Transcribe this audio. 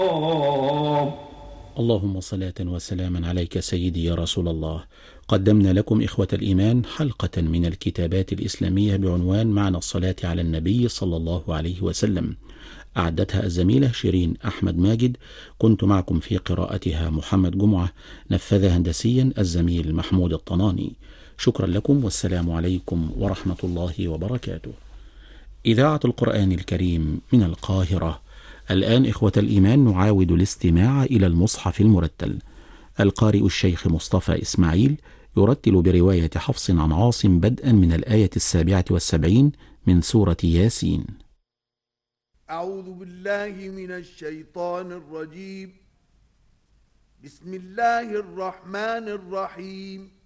اللهم صلاة وسلاما عليك سيدي يا رسول الله. قدمنا لكم إخوة الإيمان حلقة من الكتابات الإسلامية بعنوان معنى الصلاة على النبي صلى الله عليه وسلم، أعدتها الزميلة شيرين أحمد ماجد. كنت معكم في قراءتها محمد جمعة، نفذ هندسيا الزميل محمود الطناني. شكرا لكم والسلام عليكم ورحمة الله وبركاته. إذاعة القرآن الكريم من القاهرة. الآن إخوة الإيمان نعاود الاستماع إلى المصحف المرتل. القارئ الشيخ مصطفى إسماعيل يرتل برواية حفص عن عاصم بدءا من الآية 77 من سورة ياسين. أعوذ بالله من الشيطان الرجيم. بسم الله الرحمن الرحيم.